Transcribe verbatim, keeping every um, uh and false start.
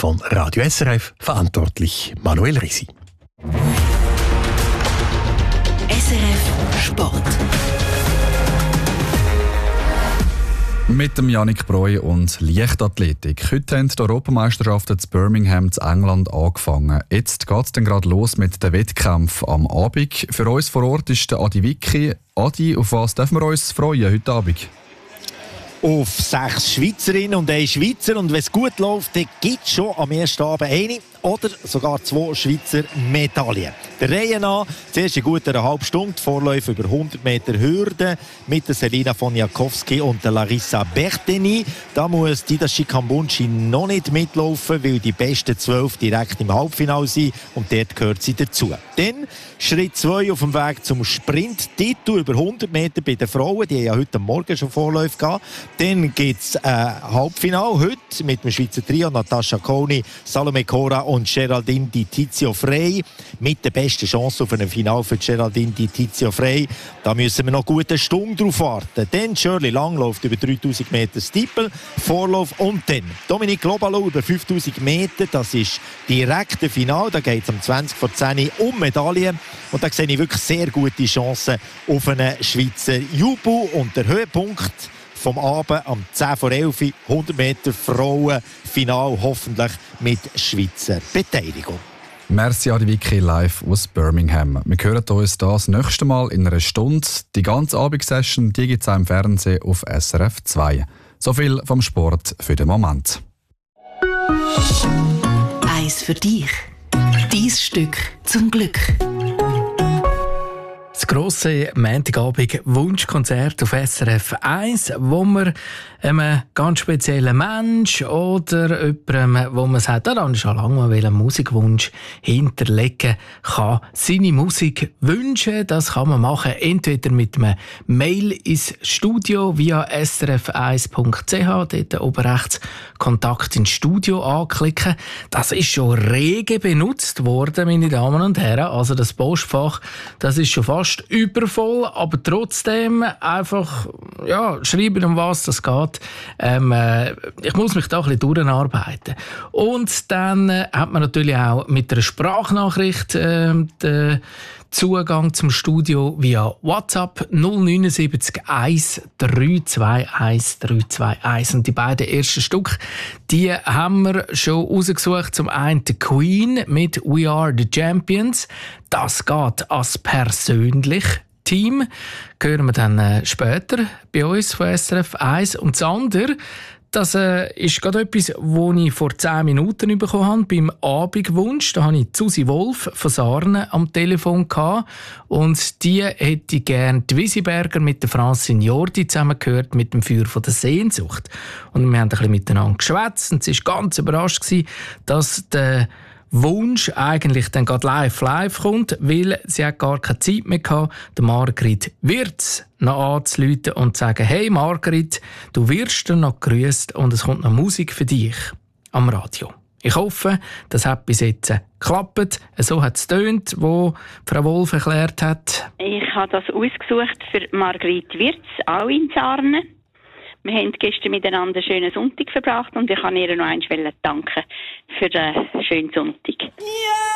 von Radio S R F, verantwortlich Manuel Risi. S R F Sport. Mit dem Yannick Breu und Leichtathletik. Heute haben die Europameisterschaften in Birmingham in England angefangen. Jetzt geht es dann gerade los mit dem Wettkampf am Abend. Für uns vor Ort ist der Adi Wicki. Adi, auf was dürfen wir uns freuen heute Abend? Auf sechs Schweizerinnen und ein Schweizer. Und wenn es gut läuft, dann gibt es schon am ersten Abend eine oder sogar zwei Schweizer Medaillen. Der Reihe nach, zuerst in gut einer halben Stunde, Vorläufe über hundert Meter Hürde mit der Selina Woniakowski und der Larissa Berteni. Da muss Dida Shikambunchi noch nicht mitlaufen, weil die besten zwölf direkt im Halbfinale sind und dort gehört sie dazu. Dann Schritt zwei auf dem Weg zum Sprint-Titel über hundert Meter bei den Frauen. Die haben ja heute Morgen schon Vorläufe gehabt. Dann gibt es ein Halbfinale heute mit dem Schweizer Trio Natascha Koni, Salome Cora und Geraldine Di Tizio Frey. Mit der besten Chance auf ein Finale für Geraldine Di Tizio Frey. Da müssen wir noch gut eine Stunde drauf warten. Dann Shirley Lang läuft über dreitausend Meter Steeple, Vorlauf und dann Dominique Globalo über fünftausend Meter. Das ist direkt der Finale. Da geht es um zwanzig vor zehn um Medaillen. Und da sehe ich wirklich sehr gute Chancen auf einen Schweizer Jubu. Und der Höhepunkt vom Abend am zehn vor elf, hundert Meter Frauen-Final, hoffentlich mit Schweizer Beteiligung. Merci Adi Wicki live aus Birmingham. Wir hören uns das nächste Mal in einer Stunde. Die ganze Abendsession gibt es auch im Fernsehen auf S R F zwei. So viel vom Sport für den Moment. Eis für dich. Dein Stück zum Glück. Das grosse Montagabend-Wunschkonzert auf S R F eins, wo man einem ganz speziellen Mensch oder jemandem, wo man sagt, da habe ich schon lange mal einen Musikwunsch hinterlegen kann, seine Musik wünschen. Das kann man machen, entweder mit einem Mail ins Studio via s r f eins punkt c h, dort oben rechts Kontakt ins Studio anklicken. Das ist schon rege benutzt worden, meine Damen und Herren. Also das Postfach, das ist schon fast übervoll, aber trotzdem einfach ja, schreiben, um was das geht. Ähm, äh, ich muss mich da ein bisschen durcharbeiten. Und dann äh, hat man natürlich auch mit einer Sprachnachricht äh, den Zugang zum Studio via WhatsApp null neun sieben eins drei zwei eins drei zwei eins. Und die beiden ersten Stück, die haben wir schon rausgesucht. Zum einen die Queen mit «We are the Champions». Das geht als persönlich Team. Hören wir dann äh, später bei uns von S R F eins. Und das andere, das äh, ist gerade etwas, das ich vor zehn Minuten bekommen habe, beim Abendwunsch. Da hatte ich Susi Wolf von Sarne am Telefon gehabt. Und die hätte gerne die Wisiberger mit der Francine Jordi zusammengehört mit dem Feuer von der Sehnsucht. Und wir haben ein bisschen miteinander geschwätzt und sie war ganz überrascht, dass der Wunsch eigentlich dann gerade live live kommt, weil sie hat gar keine Zeit mehr gehabt, der Margrit Wirz noch anzurufen und zu sagen, hey Margrit, du wirst dann noch gegrüßt und es kommt noch Musik für dich am Radio. Ich hoffe, das hat bis jetzt geklappt. So hat es getönt, wo Frau Wolf erklärt hat. Ich habe das ausgesucht für Margrit Wirz, auch in Sarne. Wir haben gestern miteinander einen schönen Sonntag verbracht und ich kann ihr noch einmal danken für den schönen Sonntag. Yeah!